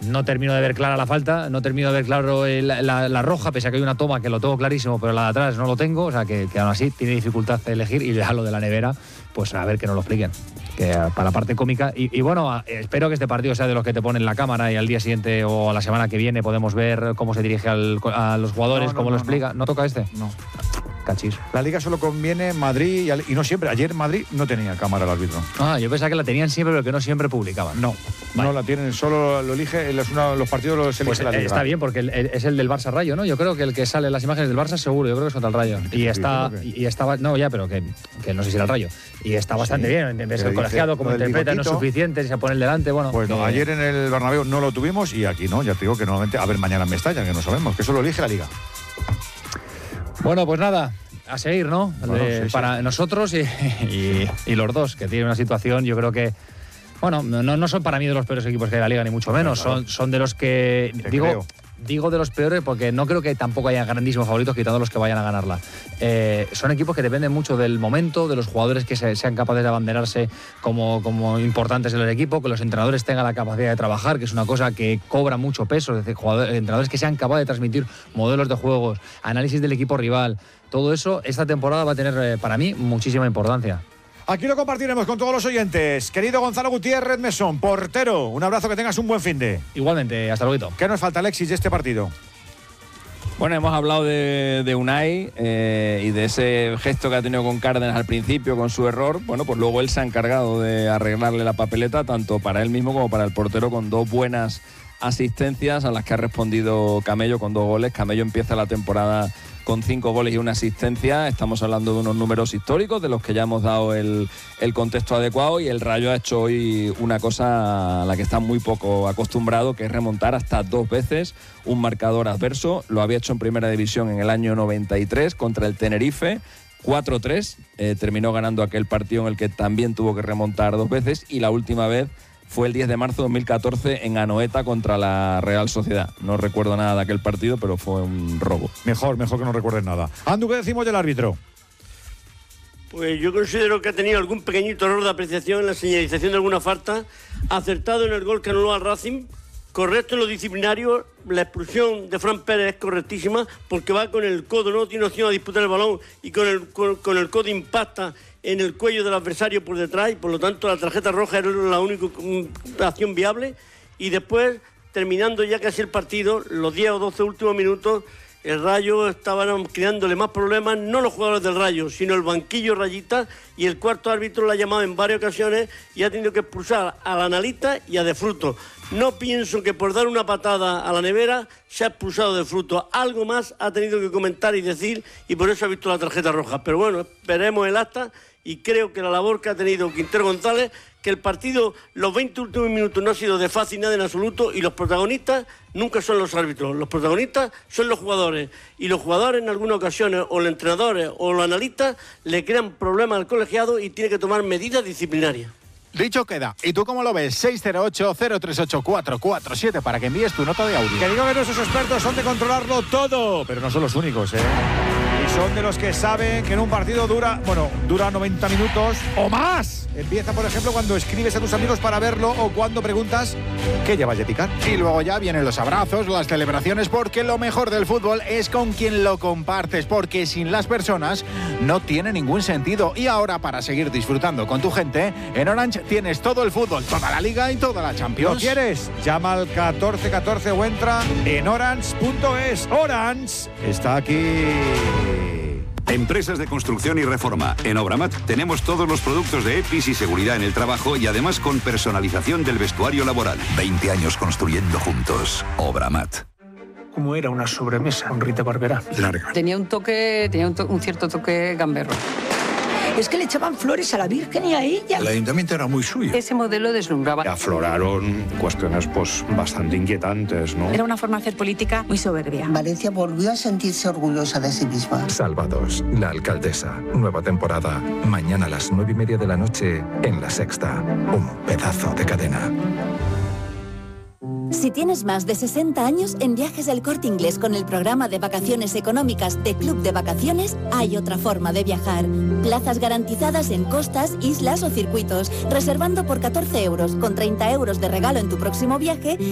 No termino de ver clara la falta, no termino de ver claro la roja, pese a que hay una toma que lo tengo clarísimo, pero la de atrás no lo tengo, o sea que aún así tiene dificultad de elegir. Y ya lo de la nevera, pues a ver que nos lo expliquen, que para la parte cómica. Y bueno, espero que este partido sea de los que te ponen la cámara y al día siguiente o a la semana que viene podemos ver cómo se dirige a los jugadores, cómo lo explica. ¿No toca este? No. Cachis. La Liga solo conviene Madrid y no siempre. Ayer Madrid no tenía cámara el árbitro. Yo pensaba que la tenían siempre, pero que no siempre publicaban. No, vale. No la tienen, solo lo elige, los partidos los elige pues la Liga. Está bien, porque es el del Barça Rayo, ¿no? Yo creo que el que sale en las imágenes del Barça seguro, yo creo que es contra el Rayo. Y estaba, no, ya, pero que no sé si era el Rayo. Y está bastante bien, ves el colegiado, como interpreta, no es suficiente, se pone el delante, bueno. Pues no, ayer en el Bernabéu no lo tuvimos y aquí no, ya te digo que normalmente, a ver mañana en Mestalla, que no sabemos, que eso lo elige la Liga. Bueno, pues nada. A seguir, ¿no? Bueno, para nosotros y los dos, que tienen una situación, yo creo que, bueno, no son para mí de los peores equipos que hay en la Liga, ni mucho menos. Claro. Son de los que, digo de los peores porque no creo que tampoco haya grandísimos favoritos quitando los que vayan a ganarla. Son equipos que dependen mucho del momento, de los jugadores que sean capaces de abanderarse como importantes en el equipo, que los entrenadores tengan la capacidad de trabajar, que es una cosa que cobra mucho peso, es decir, entrenadores que sean capaces de transmitir modelos de juegos, análisis del equipo rival. Todo eso, esta temporada va a tener, para mí, muchísima importancia. Aquí lo compartiremos con todos los oyentes. Querido Gonzalo Gutiérrez Mesón, portero, un abrazo, que tengas un buen finde. Igualmente, hasta luego. ¿Qué nos falta, Alexis, de este partido? Bueno, hemos hablado de Unai y de ese gesto que ha tenido con Cárdenas al principio, con su error. Bueno, pues luego él se ha encargado de arreglarle la papeleta, tanto para él mismo como para el portero, con 2 buenas asistencias a las que ha respondido Camello con 2 goles. Camello empieza la temporada con 5 goles y 1 asistencia. Estamos hablando de unos números históricos de los que ya hemos dado el contexto adecuado, y el Rayo ha hecho hoy una cosa a la que está muy poco acostumbrado, que es remontar hasta 2 veces un marcador adverso. Lo había hecho en Primera División en el año 93 contra el Tenerife, 4-3. Terminó ganando aquel partido en el que también tuvo que remontar 2 veces, y la última vez fue el 10 de marzo de 2014 en Anoeta contra la Real Sociedad. No recuerdo nada de aquel partido, pero fue un robo. Mejor que no recuerdes nada. Andu, ¿qué decimos del árbitro? Pues yo considero que ha tenido algún pequeñito error de apreciación en la señalización de alguna falta, acertado en el gol que anuló al Racing, correcto en lo disciplinario. La expulsión de Fran Pérez es correctísima porque va con el codo, no tiene opción a disputar el balón, y con el codo impacta en el cuello del adversario por detrás, y por lo tanto la tarjeta roja era la única acción viable. Y después, terminando ya casi el partido, los 10 o 12 últimos minutos, el Rayo estaba creándole más problemas, no los jugadores del Rayo, sino el banquillo rayita, y el cuarto árbitro la ha llamado en varias ocasiones y ha tenido que expulsar al analista y a De Fruto. No pienso que por dar una patada a la nevera se ha expulsado De Fruto. Algo más ha tenido que comentar y decir, y por eso ha visto la tarjeta roja. Pero bueno, esperemos el acta, y creo que la labor que ha tenido Quintero González, que el partido, los 20 últimos minutos no ha sido de fácil nada en absoluto, y los protagonistas nunca son los árbitros, los protagonistas son los jugadores, y los jugadores en algunas ocasiones, o los entrenadores o los analistas, le crean problemas al colegiado y tiene que tomar medidas disciplinarias. Dicho queda. ¿Y tú cómo lo ves? 608-038-447 para que envíes tu nota de audio. Que digo que nuestros expertos son de controlarlo todo, pero no son los únicos, Y son de los que saben que en un partido dura 90 minutos o más. Empieza, por ejemplo, cuando escribes a tus amigos para verlo, o cuando preguntas qué llevas de picar. Y luego ya vienen los abrazos, las celebraciones, porque lo mejor del fútbol es con quien lo compartes, porque sin las personas no tiene ningún sentido. Y ahora, para seguir disfrutando con tu gente, en Orange tienes todo el fútbol, toda la Liga y toda la Champions. ¿Lo quieres? Llama al 1414 o entra en orange.es. Orange está aquí. Empresas de construcción y reforma. En Obramat tenemos todos los productos de EPIs y seguridad en el trabajo, y además con personalización del vestuario laboral. 20 años construyendo juntos. Obramat. Como era una sobremesa con Rita Barberá. Larga. Tenía un cierto toque gamberro. Es que le echaban flores a la Virgen y a ella. El ayuntamiento era muy suyo. Ese modelo deslumbraba. Afloraron cuestiones bastante inquietantes, ¿no? Era una forma de hacer política muy soberbia. Valencia volvió a sentirse orgullosa de sí misma. Salvados, la alcaldesa. Nueva temporada. Mañana a las 9:30 de la noche en La Sexta. Un pedazo de cadena. Si tienes más de 60 años, en Viajes El Corte Inglés con el programa de vacaciones económicas de Club de Vacaciones hay otra forma de viajar. Plazas garantizadas en costas, islas o circuitos, reservando por 14 euros, con 30 euros de regalo en tu próximo viaje